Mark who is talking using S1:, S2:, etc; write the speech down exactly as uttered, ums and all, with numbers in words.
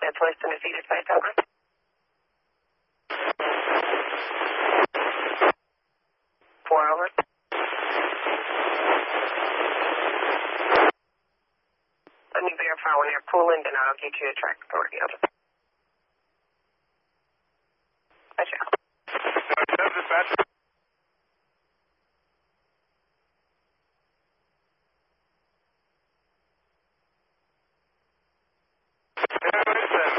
S1: That's less than a feet of space over. Four over. Let me verify when they're pulling, then I'll get you a track authority over. Gotcha.
S2: Dispatch. Two seven.